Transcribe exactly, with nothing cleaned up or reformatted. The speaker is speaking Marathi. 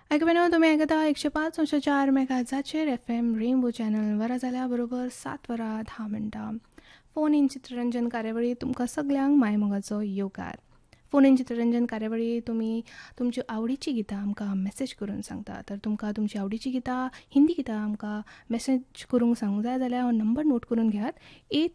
ऐकवेनो तुम्ही ऐकता एकशे पाच अंश चार मेगाजाचेर एफ एम रेनबो चॅनल वरा जाल्या बरोबर सात वरां धा मिनटां फोन इन चित्ररंजन कार्यावळी तुमकां सगल्यांक मायमोगाचो योगार. फोन इन चित्ररंजन कार्यावळी तुमी तुमची आवडीची गितां आमकां मेसेज करून सांगता. तर तुमकां तुमची आवडीची गितां हिंदी गितां आमकां मेसेज करूंक सांगूंक जाय जाल्यार हो नंबर नोट करून घेयात. एट